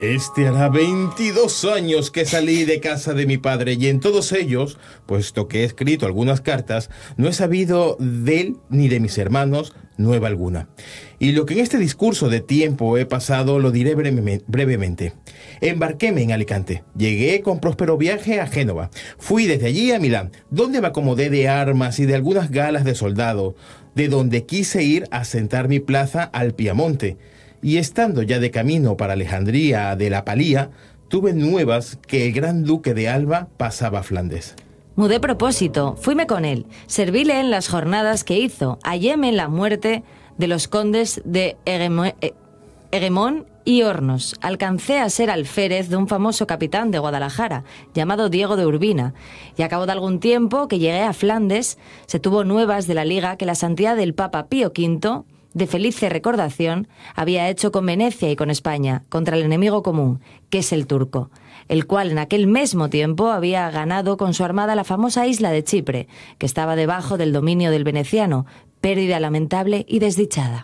Este hará 22 años que salí de casa de mi padre y en todos ellos, puesto que he escrito algunas cartas, no he sabido de él ni de mis hermanos nueva alguna. Y lo que en este discurso de tiempo he pasado lo diré brevemente. Embarquéme en Alicante. Llegué con próspero viaje a Génova. Fui desde allí a Milán, donde me acomodé de armas y de algunas galas de soldado, de donde quise ir a sentar mi plaza al Piamonte. Y estando ya de camino para Alejandría de la Palía, tuve nuevas que el gran duque de Alba pasaba a Flandes. Mudé propósito, fuime con él, servíle en las jornadas que hizo, halléme en la muerte de los condes de Eguemón y Hornos. Alcancé a ser alférez de un famoso capitán de Guadalajara, llamado Diego de Urbina, y a cabo de algún tiempo que llegué a Flandes, se tuvo nuevas de la liga que la santidad del Papa Pío V, de felice recordación, había hecho con Venecia y con España, contra el enemigo común, que es el turco, el cual en aquel mismo tiempo había ganado con su armada la famosa isla de Chipre, que estaba debajo del dominio del veneciano, pérdida lamentable y desdichada.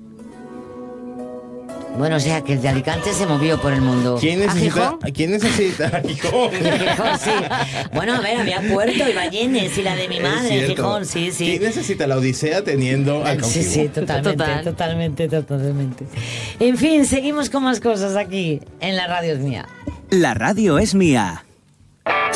Bueno, o sea, que el de Alicante se movió por el mundo. ¿Quién necesita? ¿A ¿Quién necesita? Gijón. Gijón, sí. Bueno, a ver, había Puerto y Ballenes y la de mi madre, Gijón, sí, sí. ¿Quién necesita la Odisea teniendo al cautivo? Sí, sí, totalmente. En fin, seguimos con más cosas aquí en La Radio es Mía. La radio es mía.